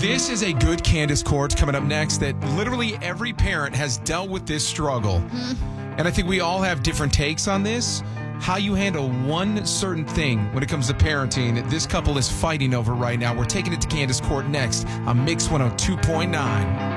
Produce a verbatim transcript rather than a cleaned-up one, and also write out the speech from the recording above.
This is a good Candace Court coming up next that literally every parent has dealt with this struggle. Mm. And I think we all have different takes on this. How you handle one certain thing when it comes to parenting that this couple is fighting over right now. We're taking it to Candace Court next on Mix one oh two point nine.